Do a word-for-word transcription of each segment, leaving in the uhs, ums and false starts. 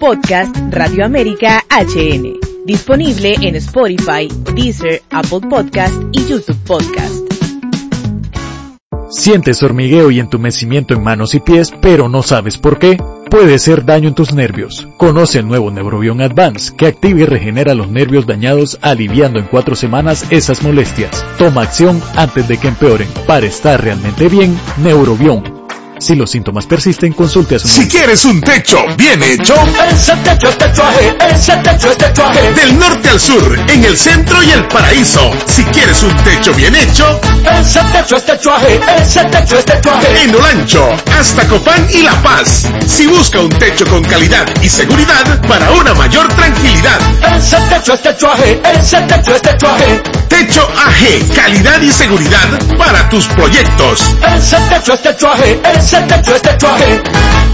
Podcast Radio América H N. Disponible en Spotify, Deezer, Apple Podcast y YouTube Podcast. Sientes hormigueo y entumecimiento en manos y pies, pero no sabes por qué. Puede ser daño en tus nervios. Conoce el nuevo Neurobion Advance, que activa y regenera los nervios dañados, aliviando en cuatro semanas esas molestias. Toma acción antes de que empeoren. Para estar realmente bien, Neurobion. Si los síntomas persisten, consulte a su médico. Si quieres un techo bien hecho, ese techo es techuaje, ese techo es techuaje. Del norte al sur, en el centro y el paraíso. Si quieres un techo bien hecho, ese techo es techuaje, ese techo es techuaje. En Olancho, hasta Copán y La Paz. Si busca un techo con calidad y seguridad para una mayor tranquilidad. Ese techo es techuaje, ese techo es techuaje. Techo A G, calidad y seguridad para tus proyectos. Ese techo es techuaje, ese techo es techuaje.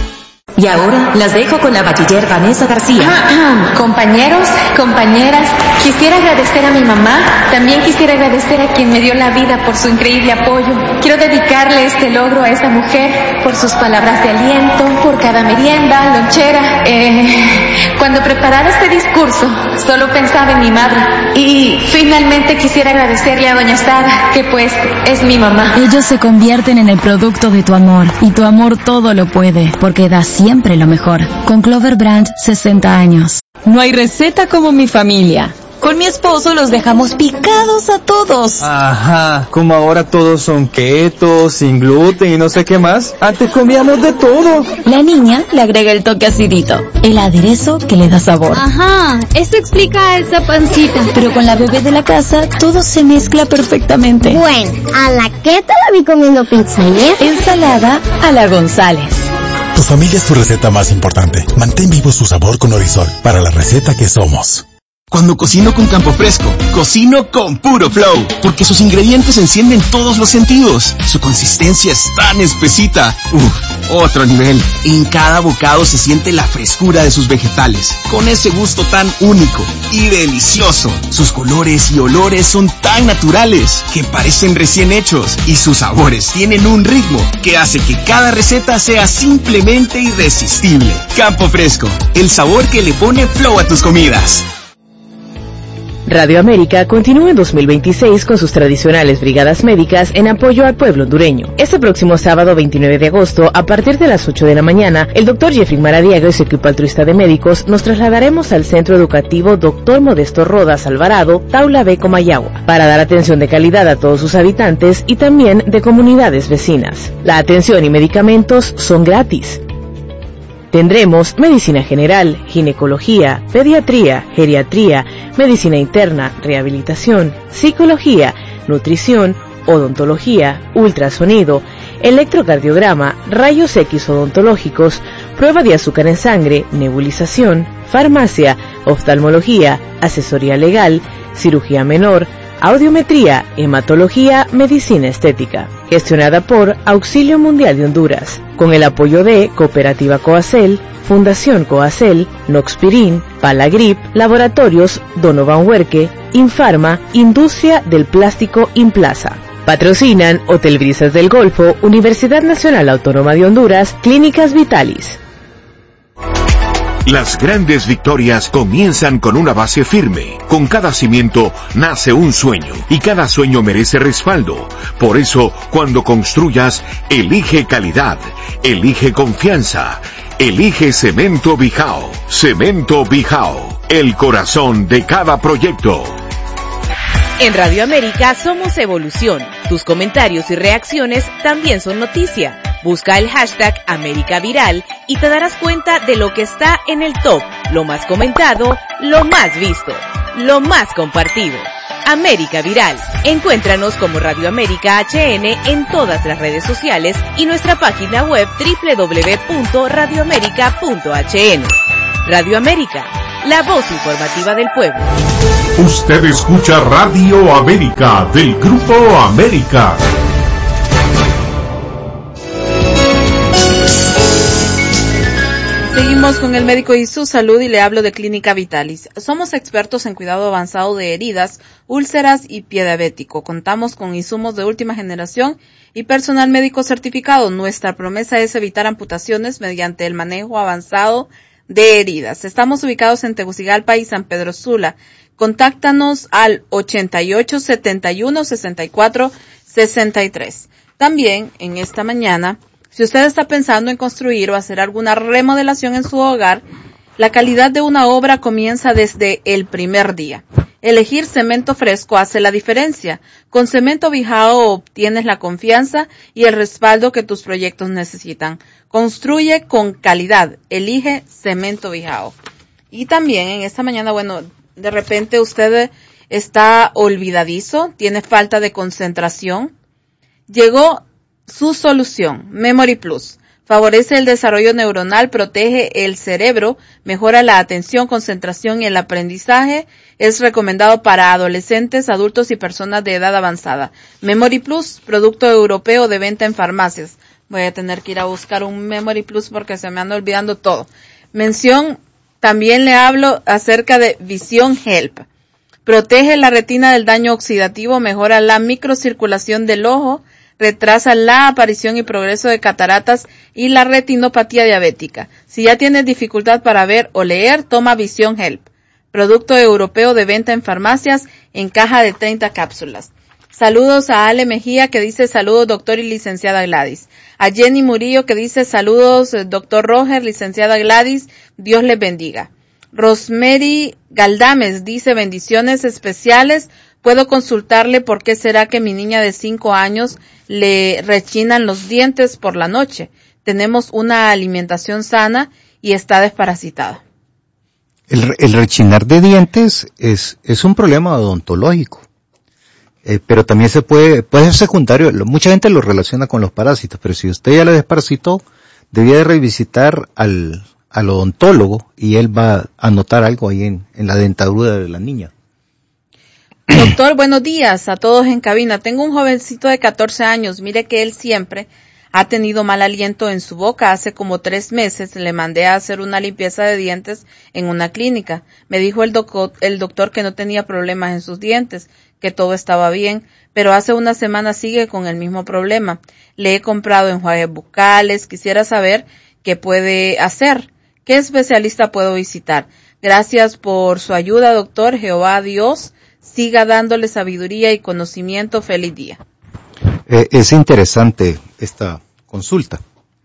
Y ahora las dejo con la bachiller Vanessa García. Compañeros, compañeras, quisiera agradecer a mi mamá, también quisiera agradecer a quien me dio la vida por su increíble apoyo. Quiero dedicarle este logro a esta mujer por sus palabras de aliento, por cada merienda, lonchera. Eh, cuando preparaba este discurso, solo pensaba en mi madre. Y finalmente quisiera agradecerle a doña Sara, que pues es mi mamá. Ellos se convierten en el producto de tu amor, y tu amor todo lo puede, porque da siempre lo mejor. Con Clover Brand, sesenta años. No hay receta como mi familia. Con mi esposo los dejamos picados a todos. Ajá, como ahora todos son keto, sin gluten y no sé qué más. Antes comíamos de todo. La niña le agrega el toque acidito, el aderezo que le da sabor. Ajá, eso explica esa pancita. Pero con la bebé de la casa, todo se mezcla perfectamente. Bueno, a la keto la vi comiendo pizza ayer. Ensalada a la González. Tu familia es tu receta más importante. Mantén vivo su sabor con Orisol, para la receta que somos. Cuando cocino con Campo Fresco, cocino con puro flow, porque sus ingredientes encienden todos los sentidos. Su consistencia es tan espesita. Uf, otro nivel. En cada bocado se siente la frescura de sus vegetales, con ese gusto tan único y delicioso. Sus colores y olores son tan naturales que parecen recién hechos, y sus sabores tienen un ritmo que hace que cada receta sea simplemente irresistible. Campo Fresco, el sabor que le pone flow a tus comidas. Radio América continúa en dos mil veintiséis con sus tradicionales brigadas médicas en apoyo al pueblo hondureño. Este próximo sábado veintinueve de agosto, a partir de las ocho de la mañana, el doctor Jeffrey Maradiaga y su equipo altruista de médicos nos trasladaremos al Centro Educativo Doctor Modesto Rodas Alvarado, Taula B, Comayagua, para dar atención de calidad a todos sus habitantes y también de comunidades vecinas. La atención y medicamentos son gratis. Tendremos medicina general, ginecología, pediatría, geriatría, medicina interna, rehabilitación, psicología, nutrición, odontología, ultrasonido, electrocardiograma, rayos X odontológicos, prueba de azúcar en sangre, nebulización, farmacia, oftalmología, asesoría legal, cirugía menor, audiometría, hematología, medicina estética. Gestionada por Auxilio Mundial de Honduras, con el apoyo de Cooperativa Coacel, Fundación Coacel, Noxpirin, Palagrip, Laboratorios Donovan Huerque, Infarma, Industria del Plástico Implaza. Patrocinan Hotel Brisas del Golfo, Universidad Nacional Autónoma de Honduras, Clínicas Vitalis. Las grandes victorias comienzan con una base firme. Con cada cimiento nace un sueño y cada sueño merece respaldo. Por eso, cuando construyas, elige calidad, elige confianza, elige Cemento Bijao. Cemento Bijao, el corazón de cada proyecto. En Radio América somos evolución. Tus comentarios y reacciones también son noticia. Busca el hashtag América Viral y te darás cuenta de lo que está en el top, lo más comentado, lo más visto, lo más compartido. América Viral. Encuéntranos como Radio América H N en todas las redes sociales y nuestra página web doble u doble u doble u punto radio américa punto h n. Radio América, la voz informativa del pueblo. Usted escucha Radio América del Grupo América. Seguimos con el médico y su salud y le hablo de Clínica Vitalis. Somos expertos en cuidado avanzado de heridas, úlceras y pie diabético. Contamos con insumos de última generación y personal médico certificado. Nuestra promesa es evitar amputaciones mediante el manejo avanzado de heridas. Estamos ubicados en Tegucigalpa y San Pedro Sula. Contáctanos al ochenta y ocho, setenta y uno, sesenta y cuatro, sesenta y tres. También, en esta mañana, si usted está pensando en construir o hacer alguna remodelación en su hogar, la calidad de una obra comienza desde el primer día. Elegir cemento fresco hace la diferencia. Con Cemento Bijao obtienes la confianza y el respaldo que tus proyectos necesitan. Construye con calidad. Elige Cemento Bijao. Y también en esta mañana, bueno, de repente usted está olvidadizo, tiene falta de concentración. Llegó su solución, Memory Plus. Favorece el desarrollo neuronal, protege el cerebro, mejora la atención, concentración y el aprendizaje. Es recomendado para adolescentes, adultos y personas de edad avanzada. Memory Plus, producto europeo de venta en farmacias. Voy a tener que ir a buscar un Memory Plus porque se me anda olvidando todo. Mención, también le hablo acerca de Vision Help. Protege la retina del daño oxidativo, mejora la microcirculación del ojo, retrasa la aparición y progreso de cataratas y la retinopatía diabética. Si ya tienes dificultad para ver o leer, toma Vision Help. Producto europeo de venta en farmacias en caja de treinta cápsulas. Saludos a Ale Mejía que dice saludos doctor y licenciada Gladys. A Jenny Murillo que dice saludos doctor Roger, licenciada Gladys, Dios les bendiga. Rosemary Galdames dice bendiciones especiales. Puedo consultarle por qué será que mi niña de cinco años le rechinan los dientes por la noche. Tenemos una alimentación sana y está desparasitada. El, el rechinar de dientes es, es un problema odontológico, eh, pero también se puede, puede ser secundario. Mucha gente lo relaciona con los parásitos, pero si usted ya le desparasitó, debía de revisitar al, al odontólogo y él va a notar algo ahí en, en la dentadura de la niña. Doctor, buenos días a todos en cabina. Tengo un jovencito de catorce años. Mire que él siempre ha tenido mal aliento en su boca. Hace como tres meses le mandé a hacer una limpieza de dientes en una clínica. Me dijo el, doco, el doctor que no tenía problemas en sus dientes, que todo estaba bien, pero hace una semana sigue con el mismo problema. Le he comprado enjuagues bucales. Quisiera saber qué puede hacer. ¿Qué especialista puedo visitar? Gracias por su ayuda, doctor. Jehová Dios siga dándole sabiduría y conocimiento. Feliz día. Eh, es interesante esta consulta.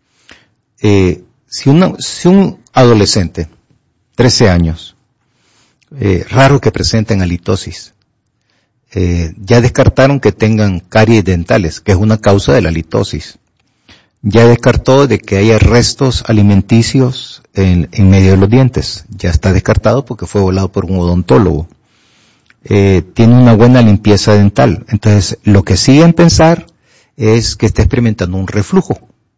Eh, si, una, si un adolescente, trece años, eh, raro que presenten halitosis, eh, ya descartaron que tengan caries dentales, que es una causa de la halitosis. Ya descartó de que haya restos alimenticios en, en medio de los dientes. Ya está descartado porque fue volado por un odontólogo. Eh, tiene una buena limpieza dental. Entonces, lo que siguen pensar es que está experimentando un reflujo.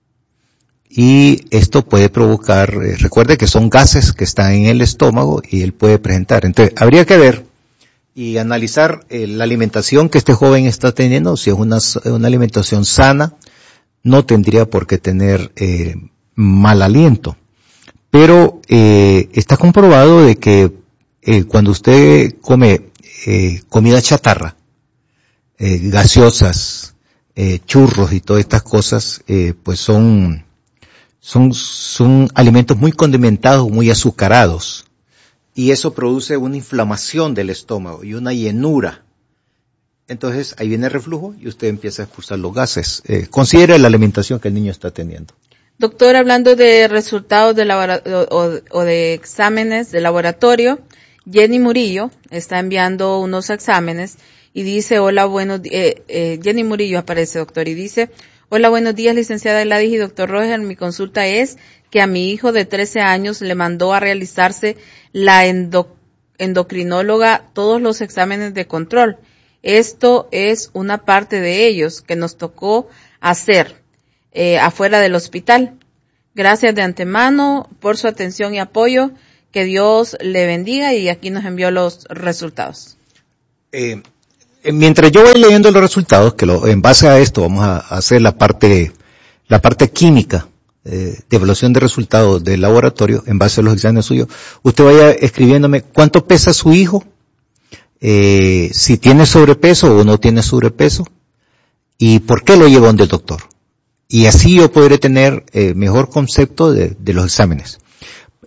Y esto puede provocar, eh, recuerde que son gases que están en el estómago y él puede presentar. Entonces, habría que ver y analizar eh, la alimentación que este joven está teniendo. Si es una, una alimentación sana, no tendría por qué tener eh, mal aliento. Pero eh, está comprobado de que eh, cuando usted come Eh, comida chatarra, eh, gaseosas, eh, churros y todas estas cosas, eh, pues son, son, son alimentos muy condimentados, muy azucarados, y eso produce una inflamación del estómago y una llenura. Entonces ahí viene el reflujo y usted empieza a expulsar los gases. Eh, considere la alimentación que el niño está teniendo. Doctor, hablando de resultados de laboratorio o, o de exámenes de laboratorio, Jenny Murillo está enviando unos exámenes y dice, hola, buenos días, eh, eh, Jenny Murillo aparece, doctor, y dice, hola, buenos días, licenciada Gladys y doctor Roger, mi consulta es que a mi hijo de trece años le mandó a realizarse la endo, endocrinóloga todos los exámenes de control. Esto es una parte de ellos que nos tocó hacer eh, afuera del hospital. Gracias de antemano por su atención y apoyo. Que Dios le bendiga, y aquí nos envió los resultados. Eh, mientras yo voy leyendo los resultados, que lo, en base a esto vamos a, a hacer la parte, la parte química eh, de evaluación de resultados del laboratorio, en base a los exámenes suyos, usted vaya escribiéndome cuánto pesa su hijo, eh, si tiene sobrepeso o no tiene sobrepeso, y por qué lo llevó donde el doctor. Y así yo podré tener eh, mejor concepto de, de los exámenes.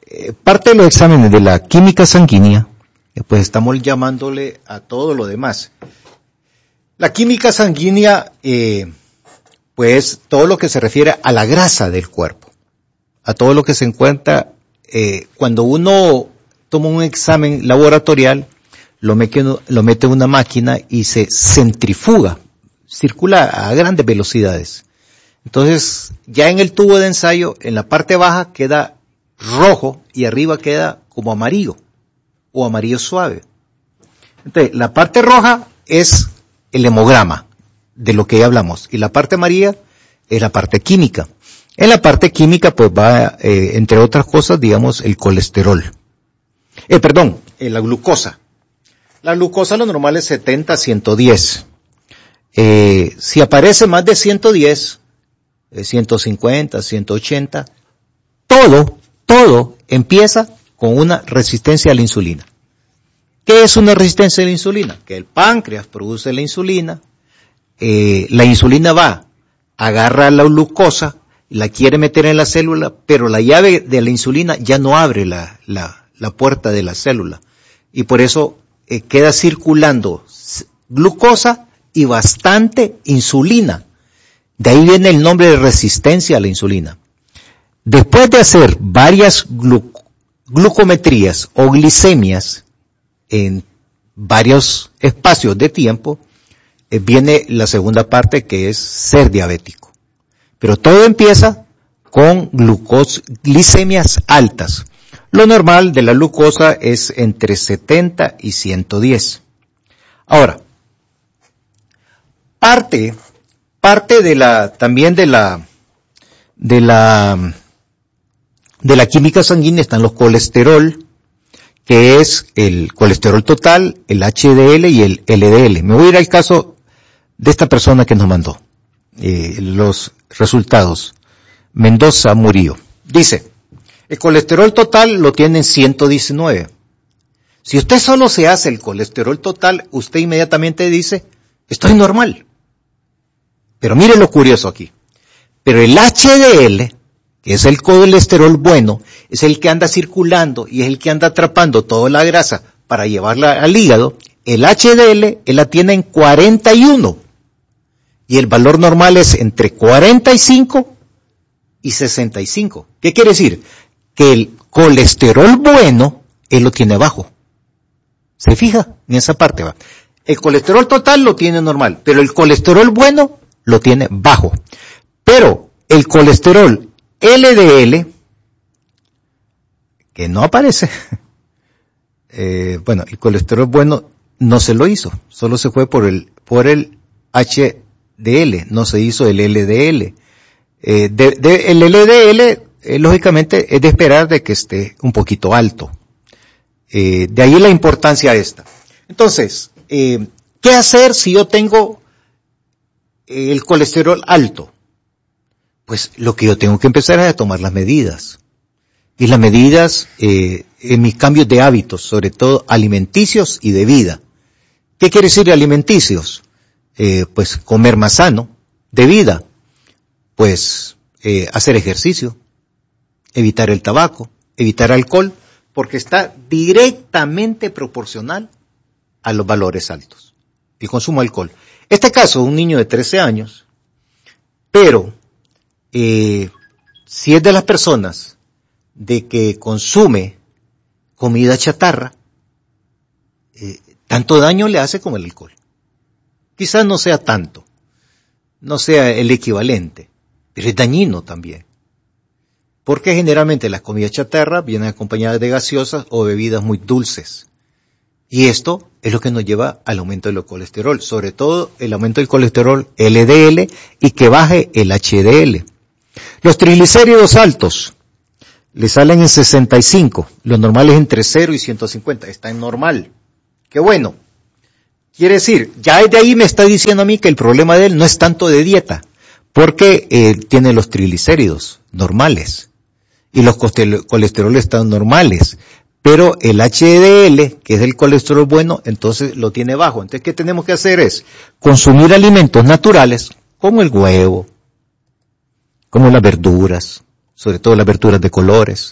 eh, parte de los exámenes de la química sanguínea, eh, pues estamos llamándole a todo lo demás. La química sanguínea, eh, pues todo lo que se refiere a la grasa del cuerpo, a todo lo que se encuentra eh, cuando uno toma un examen laboratorial, lo mete, lo mete en una máquina y se centrifuga, circula a grandes velocidades. Entonces, ya en el tubo de ensayo, en la parte baja queda rojo y arriba queda como amarillo o amarillo suave. Entonces, la parte roja es el hemograma de lo que ya hablamos y la parte amarilla es la parte química. En la parte química pues va, eh, entre otras cosas, digamos, el colesterol. Eh, perdón, eh, la glucosa. La glucosa lo normal es setenta a ciento diez. Eh, si aparece más de ciento diez, eh, ciento cincuenta, ciento ochenta, todo, todo empieza con una resistencia a la insulina. ¿Qué es una resistencia a la insulina? Que el páncreas produce la insulina, eh, la insulina va, agarra la glucosa, la quiere meter en la célula, pero la llave de la insulina ya no abre la, la, la puerta de la célula. Y por eso eh, queda circulando glucosa y bastante insulina. De ahí viene el nombre de resistencia a la insulina. Después de hacer varias glu glucometrías o glicemias en varios espacios de tiempo, eh, viene la segunda parte, que es ser diabético. Pero todo empieza con glucos, glicemias altas. Lo normal de la glucosa es entre setenta y ciento diez. Ahora, parte, parte de la, también de la, de la, de la química sanguínea están los colesterol, que es el colesterol total, el H D L y el L D L. Me voy a ir al caso de esta persona que nos mandó eh, los resultados. Mendoza Murillo. Dice, el colesterol total lo tiene en ciento diecinueve. Si usted solo se hace el colesterol total, usted inmediatamente dice, estoy normal. Pero mire lo curioso aquí. Pero el H D L, que es el colesterol bueno, es el que anda circulando y es el que anda atrapando toda la grasa para llevarla al hígado. El H D L, él la tiene en cuarenta y uno. Y el valor normal es entre cuarenta y cinco y sesenta y cinco. ¿Qué quiere decir? Que el colesterol bueno, él lo tiene bajo. ¿Se fija? En esa parte va. El colesterol total lo tiene normal, pero el colesterol bueno lo tiene bajo. Pero el colesterol L D L, que no aparece, eh, bueno, el colesterol bueno no se lo hizo, solo se fue por el, por el H D L, no se hizo el L D L. Eh, de, de, el L D L, eh, lógicamente, es de esperar de que esté un poquito alto. Eh, de ahí la importancia esta. Entonces, eh, ¿qué hacer si yo tengo el colesterol alto? Pues lo que yo tengo que empezar es a tomar las medidas. Y las medidas eh, en mis cambios de hábitos, sobre todo alimenticios y de vida. ¿Qué quiere decir alimenticios? Eh, pues comer más sano. De vida, pues eh, hacer ejercicio, evitar el tabaco, evitar alcohol, porque está directamente proporcional a los valores altos. El consumo de alcohol. Este caso, un niño de trece años, pero eh, si es de las personas de que consume comida chatarra, eh, tanto daño le hace como el alcohol. Quizás no sea tanto, no sea el equivalente, pero es dañino también. Porque generalmente las comidas chatarra vienen acompañadas de gaseosas o bebidas muy dulces. Y esto es lo que nos lleva al aumento del colesterol, sobre todo el aumento del colesterol L D L y que baje el H D L. Los triglicéridos altos le salen en sesenta y cinco, lo normal es entre cero y ciento cincuenta, está en normal. Qué bueno. Quiere decir, ya de ahí me está diciendo a mí que el problema de él no es tanto de dieta, porque eh, tiene los triglicéridos normales y los colesteroles están normales, pero el H D L, que es el colesterol bueno, entonces lo tiene bajo. Entonces, ¿qué tenemos que hacer? Es consumir alimentos naturales, como el huevo, como las verduras, sobre todo las verduras de colores,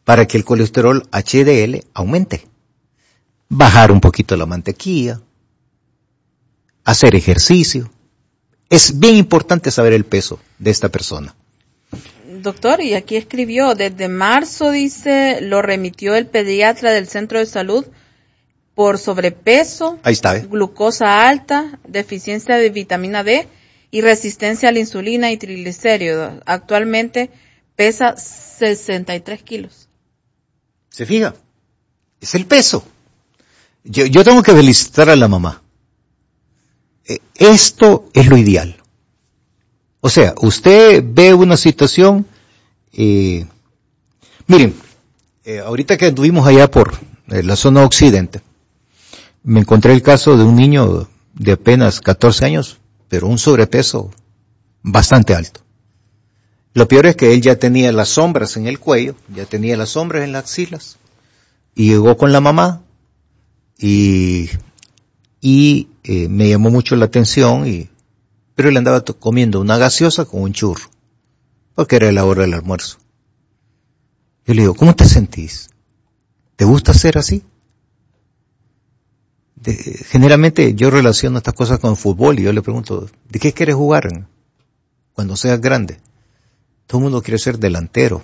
para que el colesterol H D L aumente. Bajar un poquito la mantequilla, hacer ejercicio. Es bien importante saber el peso de esta persona. Doctor, y aquí escribió, desde marzo, dice, lo remitió el pediatra del centro de salud por sobrepeso, Ahí está, ¿eh? glucosa alta, deficiencia de vitamina D y resistencia a la insulina y triglicéridos. Actualmente pesa sesenta y tres kilos. ¿Se fija? Es el peso. Yo, yo tengo que felicitar a la mamá. Eh, esto es lo ideal. O sea, usted ve una situación, eh, miren, eh, ahorita que estuvimos allá por eh, la zona occidente, me encontré el caso de un niño de apenas catorce años, pero un sobrepeso bastante alto. Lo peor es que él ya tenía las sombras en el cuello, ya tenía las sombras en las axilas, y llegó con la mamá, y, y eh, me llamó mucho la atención, y pero él andaba comiendo una gaseosa con un churro, porque era la hora del almuerzo. Yo le digo, ¿cómo te sentís? ¿Te gusta ser así? De, generalmente yo relaciono estas cosas con el fútbol y yo le pregunto, ¿de qué quieres jugar cuando seas grande? Todo el mundo quiere ser delantero.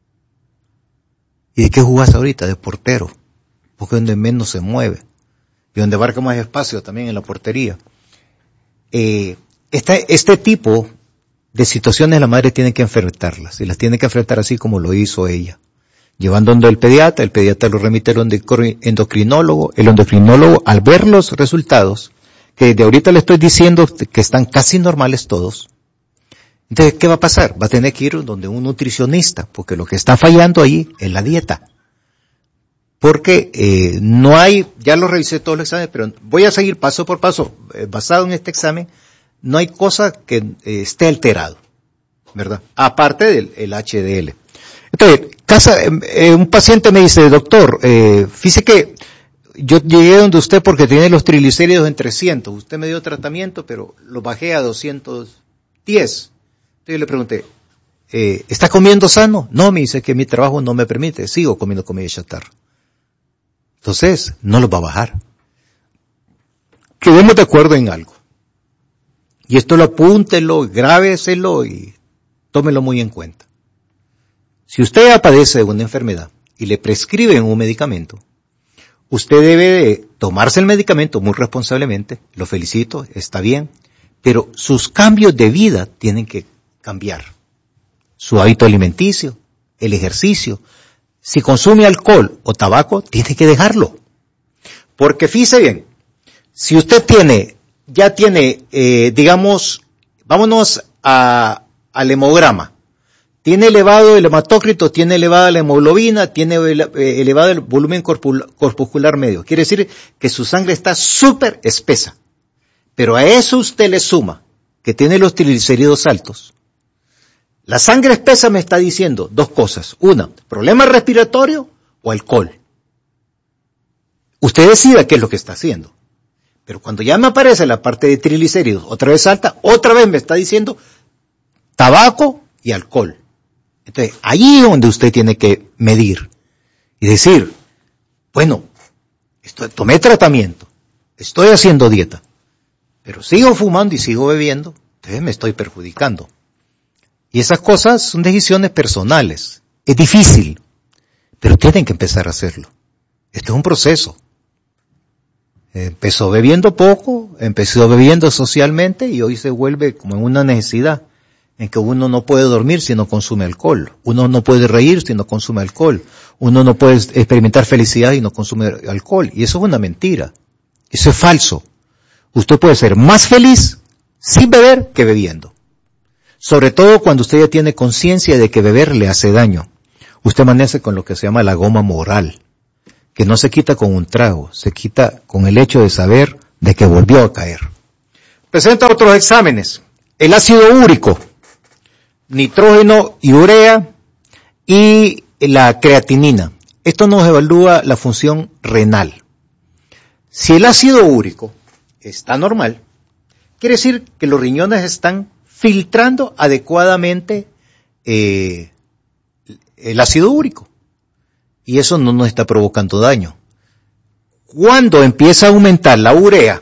¿Y de qué jugás ahorita? De portero, porque es donde menos se mueve y donde abarca más espacio también en la portería. Eh, Este, este tipo de situaciones la madre tiene que enfrentarlas, y las tiene que enfrentar así como lo hizo ella. Llevando donde el pediatra, el pediatra lo remite al endocrinólogo, el endocrinólogo al ver los resultados, que de ahorita le estoy diciendo que están casi normales todos, entonces, ¿qué va a pasar? Va a tener que ir donde un nutricionista, porque lo que está fallando ahí es la dieta. Porque eh, no hay, ya lo revisé todos los exámenes, pero voy a seguir paso por paso, eh, basado en este examen. No hay cosa que eh, esté alterado, ¿verdad? Aparte del el H D L. Entonces, casa, eh, un paciente me dice, doctor, eh, fíjese que yo llegué donde usted porque tiene los triglicéridos en trescientos. Usted me dio tratamiento, pero lo bajé a doscientos diez. Entonces yo le pregunté, eh, ¿está comiendo sano? No, me dice que mi trabajo no me permite. Sigo comiendo comida chatarra. Entonces, no lo va a bajar. Quedemos de acuerdo en algo. Y esto lo apúntelo, grábeselo y tómelo muy en cuenta. Si usted ya padece de una enfermedad y le prescriben un medicamento, usted debe de tomarse el medicamento muy responsablemente, lo felicito, está bien, pero sus cambios de vida tienen que cambiar. Su hábito alimenticio, el ejercicio. Si consume alcohol o tabaco, tiene que dejarlo. Porque fíjese bien, si usted tiene ya tiene, eh, digamos, vámonos a, al hemograma. Tiene elevado el hematócrito, tiene elevada la hemoglobina, tiene elevado el volumen corpuscular medio. Quiere decir que su sangre está súper espesa. Pero a eso usted le suma que tiene los triglicéridos altos. La sangre espesa me está diciendo dos cosas. Una, problema respiratorio o alcohol. Usted decida qué es lo que está haciendo. Pero cuando ya me aparece la parte de triglicéridos otra vez alta, otra vez me está diciendo tabaco y alcohol. Entonces, ahí es donde usted tiene que medir y decir, bueno, estoy, tomé tratamiento, estoy haciendo dieta, pero sigo fumando y sigo bebiendo, entonces me estoy perjudicando. Y esas cosas son decisiones personales. Es difícil, pero tienen que empezar a hacerlo. Esto es un proceso. Empezó bebiendo poco, empezó bebiendo socialmente y hoy se vuelve como en una necesidad en que uno no puede dormir si no consume alcohol, uno no puede reír si no consume alcohol, uno no puede experimentar felicidad y no consume alcohol. Y eso es una mentira, eso es falso. Usted puede ser más feliz sin beber que bebiendo. Sobre todo cuando usted ya tiene conciencia de que beber le hace daño. Usted amanece con lo que se llama la goma moral, que no se quita con un trago, se quita con el hecho de saber de que volvió a caer. Presenta otros exámenes. El ácido úrico, nitrógeno y urea y la creatinina. Esto nos evalúa la función renal. Si el ácido úrico está normal, quiere decir que los riñones están filtrando adecuadamente eh, el ácido úrico. y eso no nos está provocando daño. Cuando empieza a aumentar la urea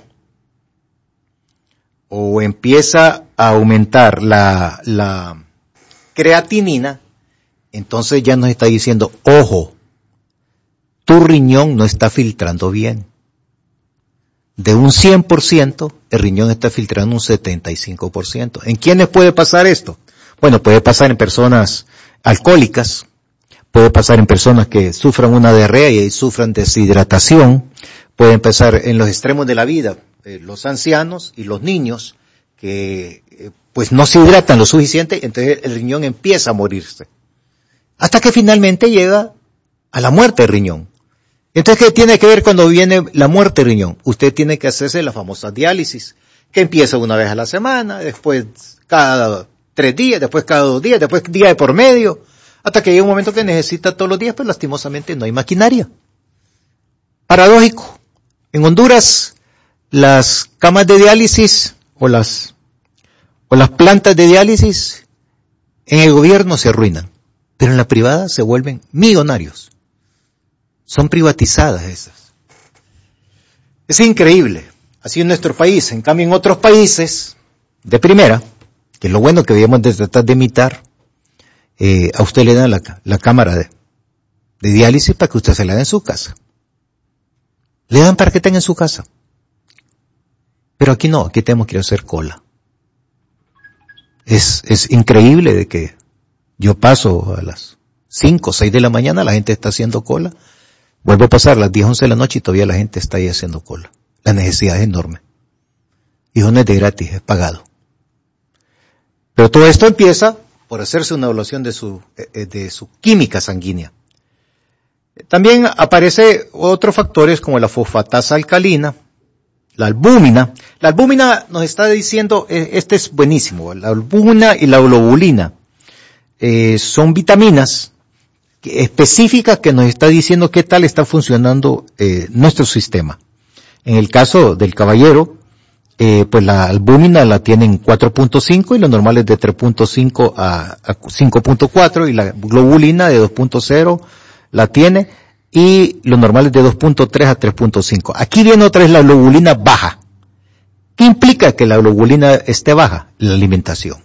o empieza a aumentar la, la creatinina, entonces ya nos está diciendo, ojo, tu riñón no está filtrando bien. De un cien por ciento, el riñón está filtrando un setenta y cinco por ciento. ¿En quiénes puede pasar esto? Bueno, puede pasar en personas alcohólicas, puede pasar en personas que sufran una diarrea y sufran deshidratación, puede empezar en los extremos de la vida, eh, los ancianos y los niños que eh, pues no se hidratan lo suficiente, entonces el riñón empieza a morirse. Hasta que finalmente llega a la muerte del riñón. Entonces, ¿qué tiene que ver cuando viene la muerte del riñón? Usted tiene que hacerse la famosa diálisis, que empieza una vez a la semana, después cada tres días, después cada dos días, después día de por medio, hasta que llega un momento que necesita todos los días, pues lastimosamente no hay maquinaria. Paradójico. En Honduras, las camas de diálisis o las, o las plantas de diálisis en el gobierno se arruinan, pero en la privada se vuelven millonarios. Son privatizadas esas. Es increíble. Así en nuestro país. En cambio, en otros países de primera, que es lo bueno que debemos de tratar de imitar, eh, a usted le dan la, la cámara de, de diálisis para que usted se la dé en su casa. Le dan para que tenga en su casa. Pero aquí no, aquí tenemos que ir a hacer cola. Es, es increíble de que yo paso a las cinco o seis de la mañana, la gente está haciendo cola. Vuelvo a pasar a las diez, once de la noche y todavía la gente está ahí haciendo cola. La necesidad es enorme. Y no es de gratis, es pagado. Pero todo esto empieza por hacerse una evaluación de su, de su química sanguínea. También aparece otros factores como la fosfatasa alcalina, la albúmina. La albúmina nos está diciendo, este es buenísimo, la albúmina y la globulina eh, son vitaminas específicas que nos está diciendo qué tal está funcionando eh, nuestro sistema. En el caso del caballero, eh, pues la albúmina la tienen cuatro punto cinco y lo normal es de tres punto cinco a, a cinco punto cuatro y la globulina de dos punto cero la tiene y lo normal es de dos punto tres a tres punto cinco. Aquí viene otra vez la globulina baja. ¿Qué implica que la globulina esté baja? La alimentación.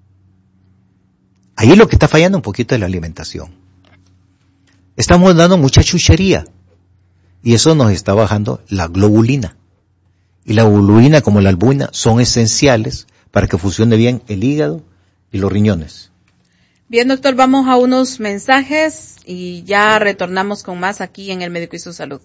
Ahí lo que está fallando un poquito es la alimentación. Estamos dando mucha chuchería y eso nos está bajando la globulina. Y la globulina como la albúmina son esenciales para que funcione bien el hígado y los riñones. Bien, doctor, vamos a unos mensajes y ya retornamos con más aquí en El Médico y su Salud.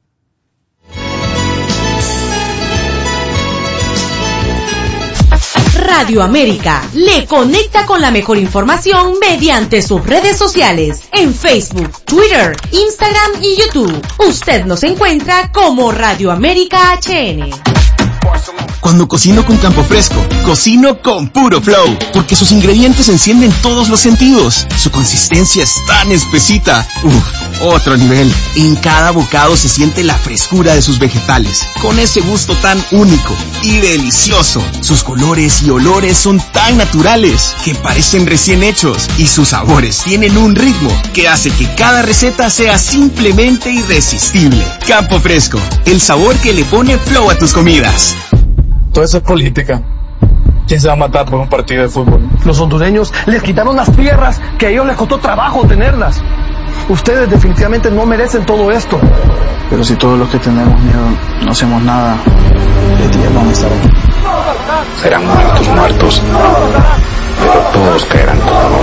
Radio América le conecta con la mejor información mediante sus redes sociales en Facebook, Twitter, Instagram y YouTube. Usted nos encuentra como Radio América H N. Cuando cocino con Campo Fresco, cocino con puro flow, porque sus ingredientes encienden todos los sentidos. Su consistencia es tan espesita. Uf, otro nivel. En cada bocado se siente la frescura de sus vegetales, con ese gusto tan único y delicioso. Sus colores y olores son tan naturales que parecen recién hechos, y sus sabores tienen un ritmo que hace que cada receta sea simplemente irresistible. Campo Fresco, el sabor que le pone flow a tus comidas. Toda esa política. ¿Quién se va a matar por un partido de fútbol? Los hondureños les quitaron las tierras que a ellos les costó trabajo tenerlas. Ustedes definitivamente no merecen todo esto. Pero si todos los que tenemos miedo no hacemos nada, ¿qué día van a estar aquí? Serán muertos, muertos, pero todos caerán.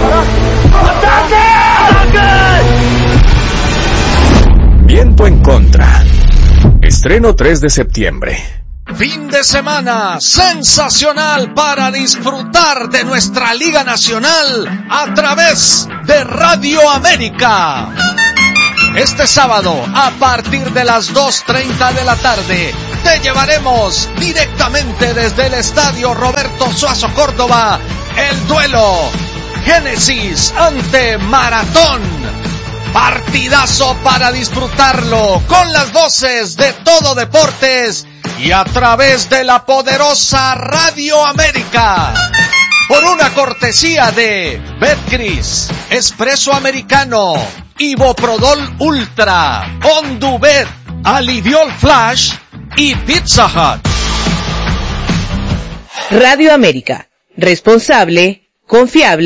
Viento en contra. Estreno tres de septiembre. Fin de semana sensacional para disfrutar de nuestra Liga Nacional a través de Radio América. Este sábado, a partir de las dos treinta de la tarde, te llevaremos directamente desde el Estadio Roberto Suazo Córdoba el duelo Génesis ante Maratón. Partidazo para disfrutarlo con las voces de Todo Deportes y a través de la poderosa Radio América. Por una cortesía de Betcris, Espresso Americano, Iboprodol Ultra, Onduvet, Aliviol Flash y Pizza Hut. Radio América, responsable, confiable.